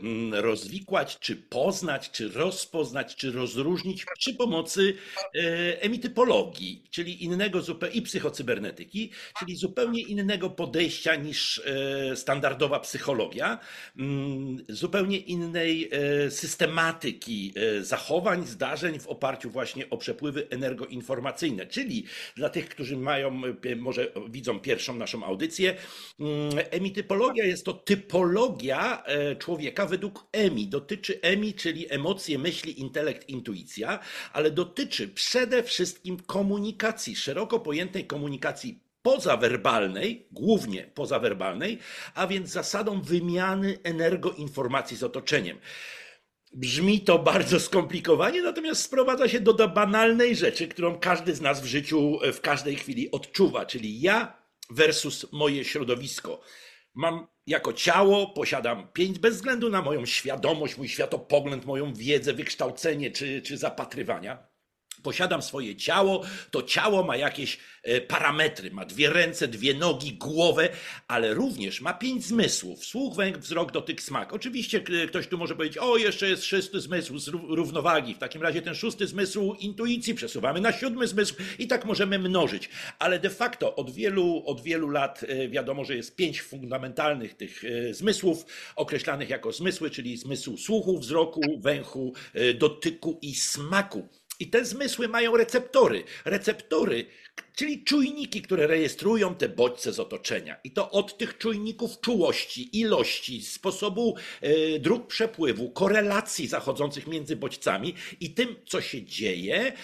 rozwikłać, czy poznać, czy rozpoznać, czy rozróżnić przy pomocy emitypologii, czyli innego zupełnie i psychocybernetyki, czyli zupełnie innego podejścia niż standardowa psychologia, zupełnie innej systematyki zachowań, zdarzeń w oparciu właśnie o przepływy energoinformacyjne. Czyli dla tych, którzy mają, może widzą pierwszą naszą audycję, emitypologia jest to typologia człowieka według EMI. Dotyczy EMI, czyli emocje, myśli, intelekt, intuicja, ale dotyczy przede wszystkim komunikacji, szeroko pojętej komunikacji pozawerbalnej, głównie pozawerbalnej, a więc zasadą wymiany energoinformacji z otoczeniem. Brzmi to bardzo skomplikowanie, natomiast sprowadza się do banalnej rzeczy, którą każdy z nas w życiu w każdej chwili odczuwa, czyli ja versus moje środowisko. Mam jako ciało, posiadam pięć, bez względu na moją świadomość, mój światopogląd, moją wiedzę, wykształcenie czy zapatrywania. Posiadam swoje ciało, to ciało ma jakieś parametry, ma dwie ręce, dwie nogi, głowę, ale również ma pięć zmysłów: słuch, węch, wzrok, dotyk, smak. Oczywiście ktoś tu może powiedzieć: o, jeszcze jest szósty zmysł z równowagi. W takim razie ten szósty zmysł intuicji przesuwamy na siódmy zmysł i tak możemy mnożyć. Ale de facto od wielu lat wiadomo, że jest pięć fundamentalnych tych zmysłów, określanych jako zmysły, czyli zmysł słuchu, wzroku, węchu, dotyku i smaku. I te zmysły mają receptory. Receptory, czyli czujniki, które rejestrują te bodźce z otoczenia. I to od tych czujników czułości, ilości, sposobu dróg przepływu, korelacji zachodzących między bodźcami i tym, co się dzieje.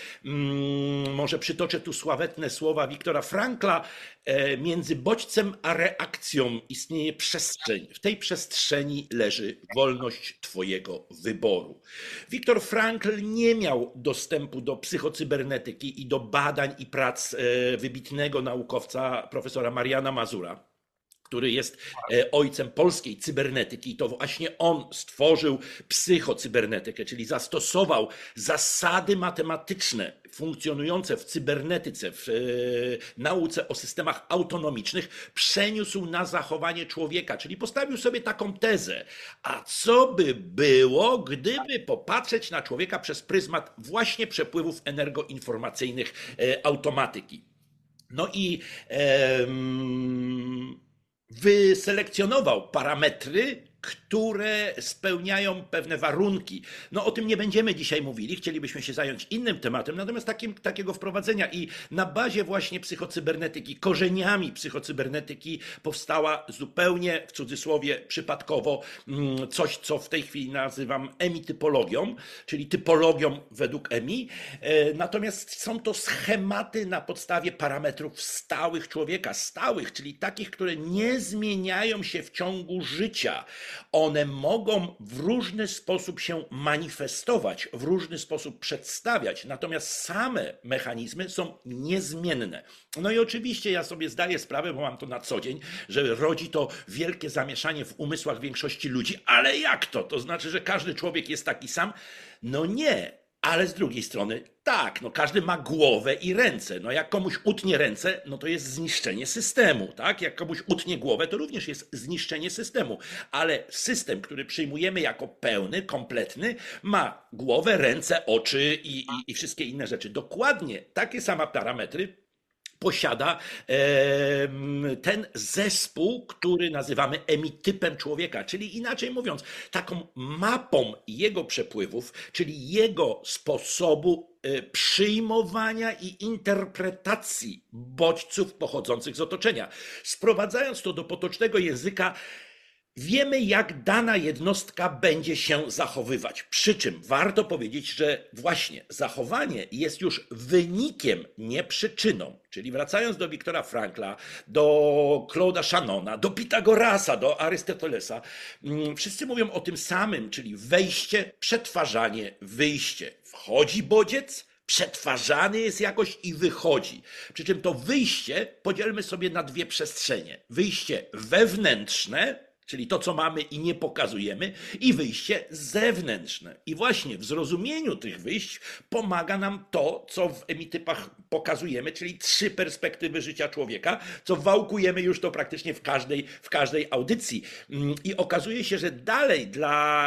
Może przytoczę tu sławetne słowa Wiktora Frankla: między bodźcem a reakcją istnieje przestrzeń. W tej przestrzeni leży wolność twojego wyboru. Wiktor Frankl nie miał dostępu do psychocybernetyki i do badań i prac wybitnego naukowca profesora Mariana Mazura, który jest ojcem polskiej cybernetyki. I to właśnie on stworzył psychocybernetykę, czyli zastosował zasady matematyczne funkcjonujące w cybernetyce, w nauce o systemach autonomicznych, przeniósł na zachowanie człowieka, czyli postawił sobie taką tezę: a co by było, gdyby popatrzeć na człowieka przez pryzmat właśnie przepływów energoinformacyjnych automatyki. No i wyselekcjonował parametry, które spełniają pewne warunki. No o tym nie będziemy dzisiaj mówili, chcielibyśmy się zająć innym tematem, natomiast takiego wprowadzenia. I na bazie właśnie psychocybernetyki, korzeniami psychocybernetyki powstała zupełnie, w cudzysłowie, przypadkowo coś, co w tej chwili nazywam emitypologią, czyli typologią według EMI. Natomiast są to schematy na podstawie parametrów stałych człowieka, stałych, czyli takich, które nie zmieniają się w ciągu życia. One mogą w różny sposób się manifestować, w różny sposób przedstawiać, natomiast same mechanizmy są niezmienne. No i oczywiście ja sobie zdaję sprawę, bo mam to na co dzień, że rodzi to wielkie zamieszanie w umysłach większości ludzi. Ale jak to? To znaczy, że każdy człowiek jest taki sam? No nie. Ale z drugiej strony tak, no każdy ma głowę i ręce. No jak komuś utnie ręce, no to jest zniszczenie systemu, tak? Jak komuś utnie głowę, to również jest zniszczenie systemu. Ale system, który przyjmujemy jako pełny, kompletny, ma głowę, ręce, oczy i wszystkie inne rzeczy. Dokładnie takie same parametry posiada ten zespół, który nazywamy emitypem człowieka, czyli inaczej mówiąc, taką mapą jego przepływów, czyli jego sposobu przyjmowania i interpretacji bodźców pochodzących z otoczenia. Sprowadzając to do potocznego języka, wiemy, jak dana jednostka będzie się zachowywać. Przy czym warto powiedzieć, że właśnie zachowanie jest już wynikiem, nie przyczyną. Czyli wracając do Wiktora Frankla, do Claude'a Shannona, do Pitagorasa, do Arystotelesa, wszyscy mówią o tym samym, czyli wejście, przetwarzanie, wyjście. Wchodzi bodziec, przetwarzany jest jakoś i wychodzi. Przy czym to wyjście podzielmy sobie na dwie przestrzenie. Wyjście wewnętrzne, czyli to, co mamy i nie pokazujemy, i wyjście zewnętrzne. I właśnie w zrozumieniu tych wyjść pomaga nam to, co w emitypach pokazujemy, czyli 3 perspektywy życia człowieka, co wałkujemy już to praktycznie w każdej audycji. I okazuje się, że dalej dla